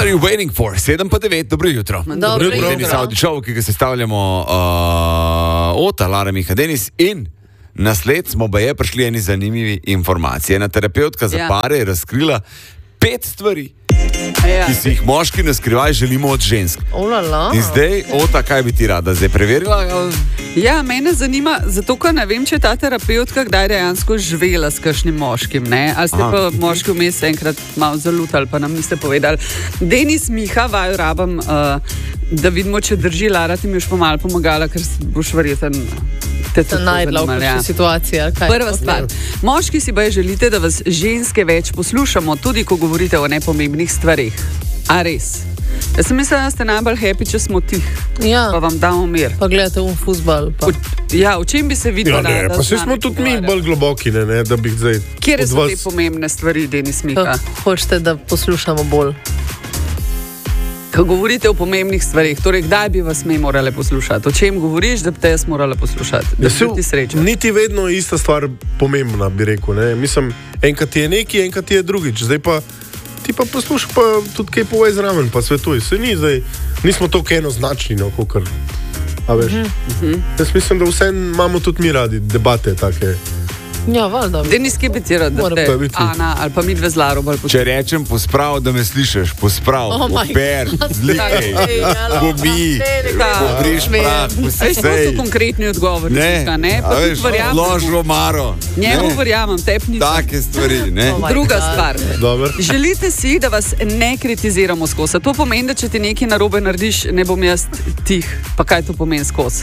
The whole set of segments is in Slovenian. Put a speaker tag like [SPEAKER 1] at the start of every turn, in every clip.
[SPEAKER 1] are you waiting for? 7:09, dobro jutro.
[SPEAKER 2] Dobro jutro.
[SPEAKER 1] Denis Audičov, ki ga sestavljamo Ota, Lara Miha, Denis in nasled smo baje prišli eni zanimivi informacije. Ena terapeutka za pare je razkrila 5 stvari, ki si jih moški na skrivaj želimo od žensk. In zdaj, Ota, kaj bi ti rada zdaj preverila?
[SPEAKER 2] Ja, mene zanima, zato ker ne vem, če je ta terapeutka kdaj dejansko živela s kakšnim moškim, ne? Ali ste pa moški vmes enkrat malo zalutali, pa nam niste povedali. Denis Miha, vaju rabam, da vidimo, če drži. Lara, ti mi už pomalo pomagala, ker boš verjeten
[SPEAKER 3] te najdla v kakšni situaciji.
[SPEAKER 2] Prva stvar. Moški si baje želite, da vas ženske več poslušamo, tudi ko govorite o nepomembnih stvarih. A res? Jaz sem mislila, da ste najbolj happy, če smo tih, pa vam damo mir.
[SPEAKER 3] Pa gledate fuzbal.
[SPEAKER 2] V čem bi se videla?
[SPEAKER 4] Pa se smo tudi mi bolj globoki, ne, da bi zdaj...
[SPEAKER 2] Kjer so te pomembne stvari, Denis Miha?
[SPEAKER 3] Hočete, da poslušamo bolj?
[SPEAKER 2] Ko govorite o pomembnih stvarih, torej kdaj bi vas mi morali poslušati? O čem govoriš, da bi te jaz morala poslušati? Da bi ti srečal?
[SPEAKER 4] Niti vedno ista stvar pomembna, bi rekel. Ne? Mislim, enkrat je neki, enkrat je drugič. Zdaj pa ti pa poslušaj, pa tudi kaj povej zraven, pa svetuj. Se ni zdaj, nismo toliko enoznačni, no, kakor. A veš? Jaz mislim, da vse imamo tudi mi radi debate take.
[SPEAKER 3] Ja, valjda.
[SPEAKER 2] Denis, kje bi ti rad, da te Ana ali pa midve z Laro bolj
[SPEAKER 1] Če rečem posprav, da me slišiš, posprav, oper, zlikaj, pobi, pobriš prah,
[SPEAKER 2] vse to so konkretni odgovori.
[SPEAKER 1] Ne, a veš, lož romaro.
[SPEAKER 2] Njemu verjamem, tep nisem.
[SPEAKER 1] Take stvari, ne.
[SPEAKER 2] Druga stvar.
[SPEAKER 4] Dobar.
[SPEAKER 2] Želite si, da vas ne kritiziramo skozi. To pomeni, da če ti nekaj narobe narediš, ne bom jaz tih. Pa kaj to pomeni skozi?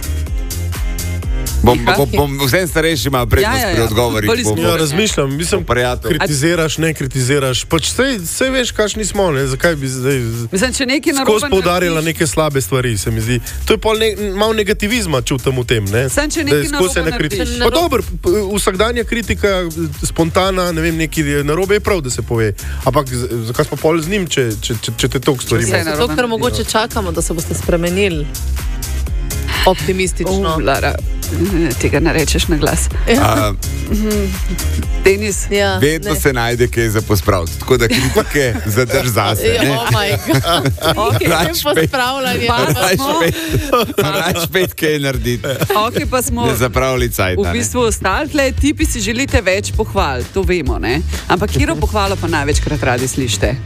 [SPEAKER 1] Vsem starejši ima prednost pri odgovorih.
[SPEAKER 4] Ja, razmišljam, mislim, kritiziraš, ne kritiziraš. Pač sej veš, kakšni smo, ne? Zakaj bi zdaj skozi poudarjala neke slabe stvari, se mi zdi. To je pol malo negativizma čutim v tem, ne?
[SPEAKER 2] Sem, če nekaj narobe narediš.
[SPEAKER 4] Pa dobro, vsakdanja kritika, spontana, ne vem, nekaj narobe je prav, da se pove. Ampak zakaj smo pol z njim, če te toliko stvari ima?
[SPEAKER 3] Zato, ker mogoče čakamo, da se boste spremenili. Optimistično.
[SPEAKER 2] Lara, tega ne rečeš na glas. Denis,
[SPEAKER 1] vedno se najde kaj za pospraviti, tako da kritike zadrž zase. Rač pet kaj narediti.
[SPEAKER 2] Pa smo v bistvu ostali, tipi si želite več pohval, to vemo, ne? Ampak kjero pohvalo pa največkrat radi slišite?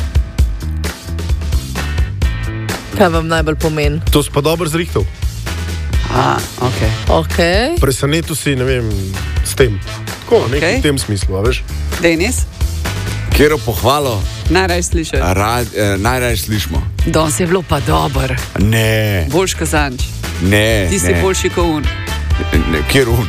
[SPEAKER 3] Kaj vam najbolj pomeni?
[SPEAKER 4] To si pa dobro zrihtal. Presenetil si, ne vem, s tem. Tako, nekaj v tem smislu, a veš?
[SPEAKER 2] Denis?
[SPEAKER 1] Kjero pohvalo?
[SPEAKER 2] Najrajš slišati.
[SPEAKER 1] Najrajš slišimo.
[SPEAKER 2] Danes je bilo pa dober.
[SPEAKER 1] Ne.
[SPEAKER 2] Boljš kazanč.
[SPEAKER 1] Ne.
[SPEAKER 2] Ti si boljši kot un.
[SPEAKER 1] Kjer un?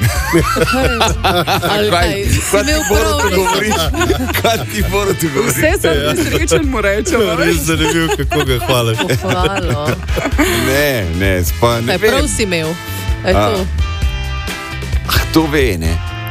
[SPEAKER 1] Kaj ti moraš tu govoriš? Kaj ti moraš tu govoriš?
[SPEAKER 2] Vse sem nesrečen, mu rečem.
[SPEAKER 4] Res zanimiv, kako ga hvališ.
[SPEAKER 3] Pohvalo.
[SPEAKER 4] Ne,
[SPEAKER 3] spa ne vem. Prav si imel.
[SPEAKER 1] To ve, ne?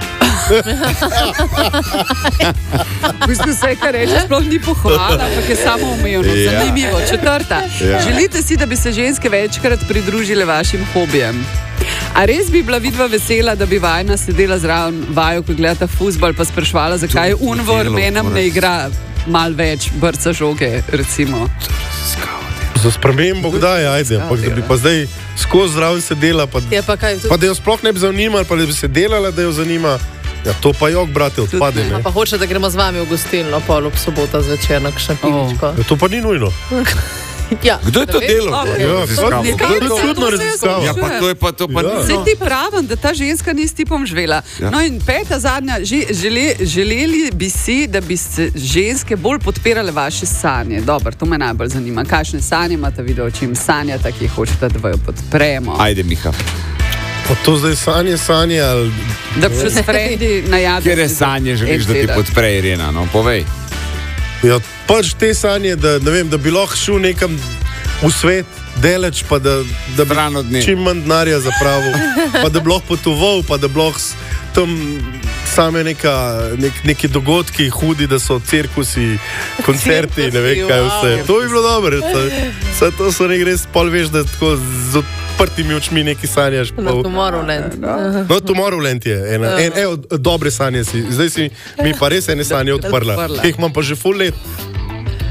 [SPEAKER 2] V bistvu vse, kar rečeš, sploh ni pohvala, ampak je samo umevno. Zanimivo. Četrta. Želite si, da bi se ženske večkrat pridružile vašim hobijem? A res bi bila vidva vesela, da bi vajna sedela zraven vaju, ko gledata fuzbal, pa sprašvala, zakaj Unvor menem ne igra mal več brca žoge, recimo?
[SPEAKER 4] Za spremembo kdaj, ajde, ampak da bi pa zdaj skozi zraven sedela, pa da jo sploh ne bi zanimala, pa da bi se delala, da jo zanima. Ja, to pa jok, brate, odpade, ne?
[SPEAKER 3] Pa hoče, da gremo z vami v gostilno, pol ob sobota zvečer na kakšno pivičko.
[SPEAKER 4] To pa ni nujno.
[SPEAKER 3] Ja.
[SPEAKER 1] Kdo je to delal?
[SPEAKER 4] To je čudno raziskava.
[SPEAKER 1] Ja, pa to je pa to pa ni.
[SPEAKER 2] Se ti pravim, da ta ženska ni s tipom živela. No in peta zadnja, želeli bi si, da bi se ženske bolj podpirale vaše sanje. Dobro, to me najbolj zanima. Kakšne sanje imate, video, čim sanjata, ki hočete, da jo podpremo?
[SPEAKER 1] Ajde, Miha.
[SPEAKER 4] Pa to zdaj sanje, ali...
[SPEAKER 2] Da bi še s frendi najavili.
[SPEAKER 1] Kjere sanje želiš, da ti podpre Irena, no, povej.
[SPEAKER 4] Ja, pač te sanje, da, ne vem, da bi lahko šel nekam v svet, deleč, pa da bi čim manj denarja zapravil, pa da bi lahko potoval, pa da bi lahko tam same neki dogodki hudi, da so cirkusi, koncerti, ne vem kaj vse. To bi bilo dobro. To so nek res, pol veš, da tako z odprtimi očmi neki sanjaš.
[SPEAKER 3] No, Tomorrowland.
[SPEAKER 4] No, Tomorrowland je dobre sanje si. Zdaj si mi pa res ene sanje odprla. Ki jih imam pa že full let.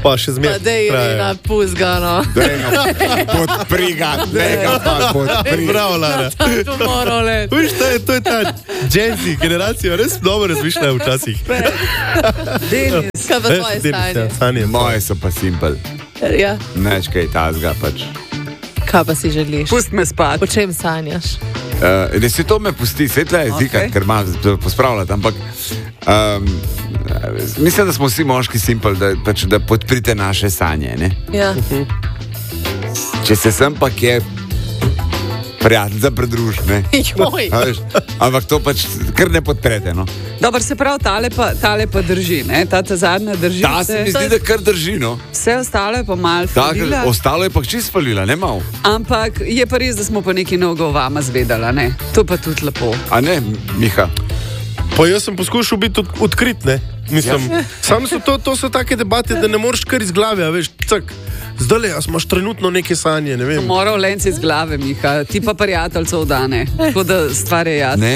[SPEAKER 4] Pa še zmeraj.
[SPEAKER 3] Da je na puzgano.
[SPEAKER 1] Podpri ga, podpri.
[SPEAKER 4] Bravo, Lara.
[SPEAKER 3] To mora let.
[SPEAKER 4] Viš, to je ta Gen Z generacija, res dobro razmišljajo včasih.
[SPEAKER 2] Denis.
[SPEAKER 3] Kaj pa tvoje stanje?
[SPEAKER 1] Moje so pa simpel.
[SPEAKER 3] Ja.
[SPEAKER 1] Neč kaj tazga pač.
[SPEAKER 3] Kaj pa si želiš?
[SPEAKER 2] Pust me spati.
[SPEAKER 3] Po čem sanjaš?
[SPEAKER 1] Ne si to me pusti, svetla jezika,
[SPEAKER 2] Okay.
[SPEAKER 1] ker ima pospravljati, ampak mislim, da smo vsi moški simpel, da podprite naše sanje, ne?
[SPEAKER 3] Ja.
[SPEAKER 1] Če se sem pa kje prijatelj za predruž, ne?
[SPEAKER 3] Joj.
[SPEAKER 1] A veš, ampak to pač kar ne podprete, no?
[SPEAKER 2] Dobro, se pravi, tale pa drži, ne? Ta zadnja drži.
[SPEAKER 1] Ta se mi zdi, da kar drži, no?
[SPEAKER 2] Vse ostalo je pa malo falila.
[SPEAKER 1] Ostalo je pa čist falila, ne mal.
[SPEAKER 2] Ampak je pa res, da smo pa nekaj novega o vama zvedala, ne? To pa tudi lepo.
[SPEAKER 1] A ne, Miha?
[SPEAKER 4] Pa jaz sem poskušal biti odkrit, ne? Mislim, sam so to so take debate, da ne moreš kar iz glave, a veš, cak. Zdaj, a imaš trenutno neke sanje, ne vem.
[SPEAKER 2] Moral lenci iz glave, Miha, ti pa prijateljcev dane, tako da stvar je jasna.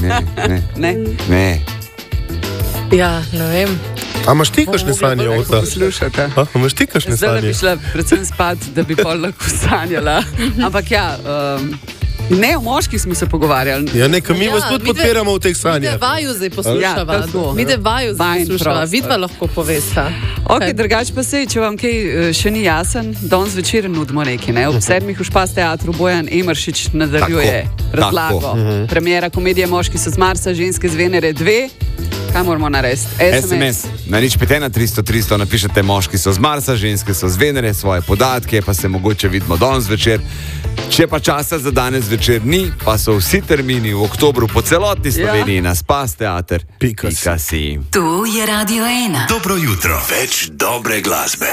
[SPEAKER 1] Ne.
[SPEAKER 3] Ja, ne vem.
[SPEAKER 4] A imaš ti kakšne sanje o ta?
[SPEAKER 2] Poslušajte.
[SPEAKER 4] A imaš ti kakšne
[SPEAKER 2] Zdaj
[SPEAKER 4] sanje?
[SPEAKER 2] bi šla predvsem spat, da bi pol lahko sanjala. Ampak ja, ne, o moških smo se pogovarjali.
[SPEAKER 4] Ja, nekaj mi vas tudi podpiramo v teh
[SPEAKER 3] Mi
[SPEAKER 4] sanjah.
[SPEAKER 3] te vaju zdaj poslušava.
[SPEAKER 2] Ja, tako.
[SPEAKER 3] Mi te vaju zdaj
[SPEAKER 2] Vajin
[SPEAKER 3] poslušava.
[SPEAKER 2] prostor.
[SPEAKER 3] Vidva lahko povesta.
[SPEAKER 2] Ok, drugače pa se, če vam kaj še ni jasen, danes zvečer nudimo nekaj. Ne? Ob 7. v Špas teatru Bojan Emeršič nadaljuje razlago. Premiera komedije Moški so z Marsa, ženske z Venere 2. Kaj moramo narediti?
[SPEAKER 1] SMS. Na nič 51300 napišete moški so z Marsa, ženske so z Venere, svoje podatke, pa se mogoče vidimo danes večer. Če pa časa za danes večer ni, pa so vsi termini v oktobru po celotni Sloveniji na Spas teater.
[SPEAKER 4] Pika si.
[SPEAKER 5] Tu je Radio 1.
[SPEAKER 6] Dobro jutro. Več dobre glasbe.